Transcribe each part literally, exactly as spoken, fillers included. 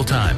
real time.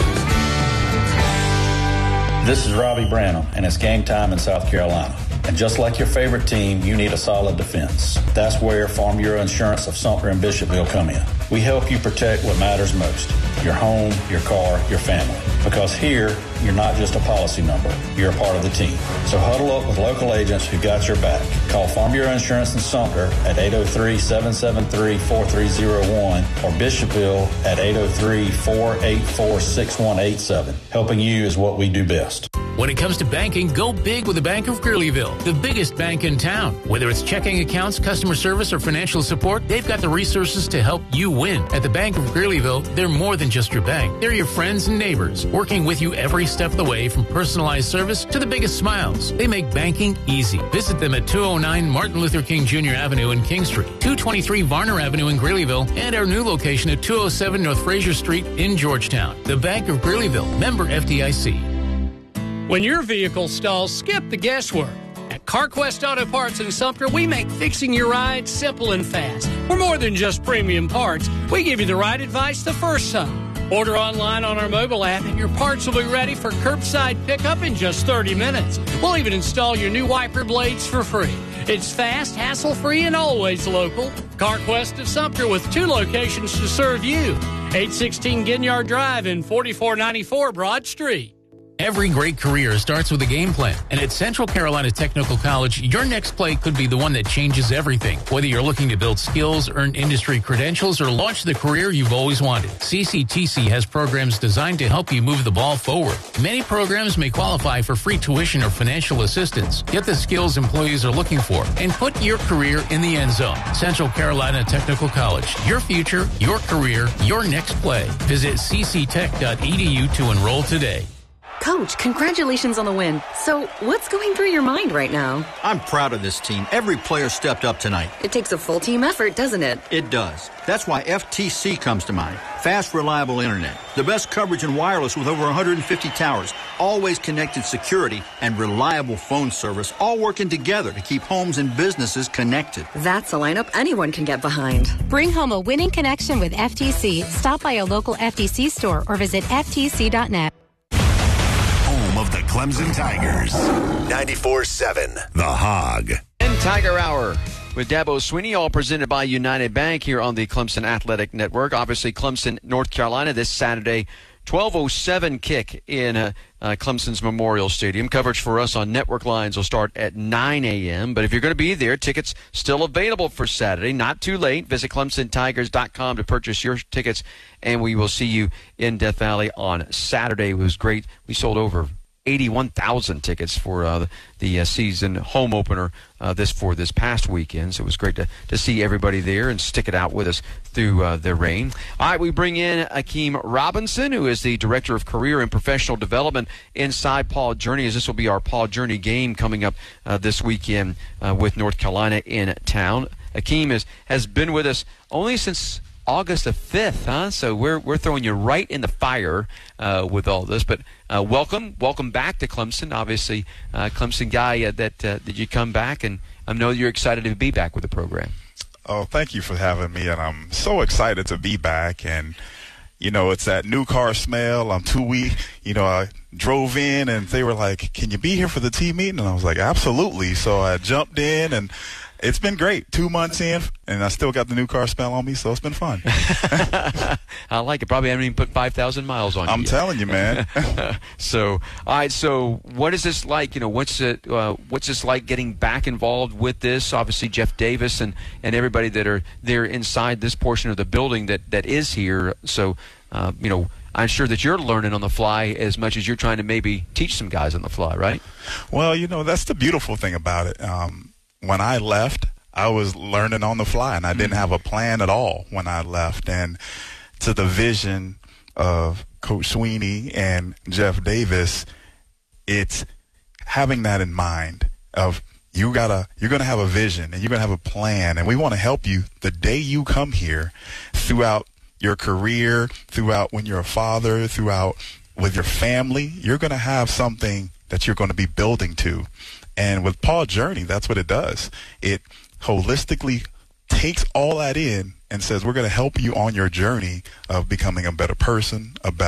This is Robbie Branham, and it's game time in South Carolina. And just like your favorite team, you need a solid defense. That's where Farm Bureau Insurance of Sumter and Bishopville come in. We help you protect what matters most, your home, your car, your family. Because here, you're not just a policy number, you're a part of the team. So huddle up with local agents who got your back. Call Farm Bureau Insurance in Sumter at eight oh three, seven seven three, four three oh one or Bishopville at eight oh three, four eight four, six one eight seven. Helping you is what we do best. When it comes to banking, go big with the Bank of Greeleyville, the biggest bank in town. Whether it's checking accounts, customer service, or financial support, they've got the resources to help you win. At the Bank of Greeleyville, they're more than just your bank. They're your friends and neighbors, working with you every step of the way, from personalized service to the biggest smiles. They make banking easy. Visit them at two oh nine Martin Luther King Junior Avenue in King Street, two twenty-three Varner Avenue in Greeleyville, and our new location at two oh seven North Fraser Street in Georgetown. The Bank of Greeleyville, member F D I C. When your vehicle stalls, skip the guesswork. At CarQuest Auto Parts in Sumter, we make fixing your ride simple and fast. We're more than just premium parts. We give you the right advice the first time. Order online on our mobile app, and your parts will be ready for curbside pickup in just thirty minutes. We'll even install your new wiper blades for free. It's fast, hassle-free, and always local. CarQuest of Sumter with two locations to serve you. eight sixteen Ginyard Drive and forty-four ninety-four Broad Street. Every great career starts with a game plan. And at Central Carolina Technical College, your next play could be the one that changes everything. Whether you're looking to build skills, earn industry credentials, or launch the career you've always wanted, C C T C has programs designed to help you move the ball forward. Many programs may qualify for free tuition or financial assistance. Get the skills employees are looking for and put your career in the end zone. Central Carolina Technical College. Your future, your career, your next play. Visit c c tech dot e d u to enroll today. Coach, congratulations on the win. So, what's going through your mind right now? I'm proud of this team. Every player stepped up tonight. It takes a full team effort, doesn't it? It does. That's why F T C comes to mind. Fast, reliable internet. The best coverage in wireless with over one hundred fifty towers. Always connected security and reliable phone service, all working together to keep homes and businesses connected. That's a lineup anyone can get behind. Bring home a winning connection with F T C. Stop by a local F T C store or visit F T C dot net. Of the Clemson Tigers. ninety-four seven The Hog. And Tiger Hour with Dabo Sweeney, all presented by United Bank here on the Clemson Athletic Network. Obviously, Clemson, North Carolina this Saturday, twelve oh seven kick in uh, uh, Clemson's Memorial Stadium. Coverage for us on network lines will start at nine a.m. But if you're going to be there, tickets still available for Saturday. Not too late. Visit Clemson Tigers dot com to purchase your tickets, and we will see you in Death Valley on Saturday. It was great. We sold over eighty-one thousand tickets for uh, the uh, season home opener uh, this for this past weekend. So it was great to, to see everybody there and stick it out with us through uh, the rain. All right, we bring in Akeem Robinson, who is the Director of Career and Professional Development inside Paul Journey, as this will be our Paul Journey game coming up uh, this weekend uh, with North Carolina in town. Akeem is, has been with us only since August the fifth, huh? So we're we're throwing you right in the fire uh, with all this. But uh, welcome, welcome back to Clemson. Obviously, uh, Clemson guy uh, that uh, that you come back, and I know you're excited to be back with the program. Oh, thank you for having me, and I'm so excited to be back. And you know, it's that new car smell. I'm two weeks. You know, I drove in, and they were like, "Can you be here for the team meeting?" And I was like, "Absolutely." So I jumped in, and it's been great. Two months in, and I still got the new car smell on me, so it's been fun. I like it. Probably haven't even put five thousand miles on you I'm yet. telling you, man. So, all right, so what is this like? You know, what's it, uh, what's this like getting back involved with this? Obviously, Jeff Davis and, and everybody that are there inside this portion of the building that, that is here. So, uh, you know, I'm sure that you're learning on the fly as much as you're trying to maybe teach some guys on the fly, right? Well, you know, that's the beautiful thing about it. Um, When I left, I was learning on the fly, and I didn't have a plan at all when I left. And to the vision of Coach Sweeney and Jeff Davis, it's having that in mind of you gotta, you're going to have a vision and you're going to have a plan, and we want to help you the day you come here, throughout your career, throughout when you're a father, throughout with your family. You're going to have something that you're going to be building to. And with Paul Journey, that's what it does. It holistically takes all that in and says, we're going to help you on your journey of becoming a better person, a better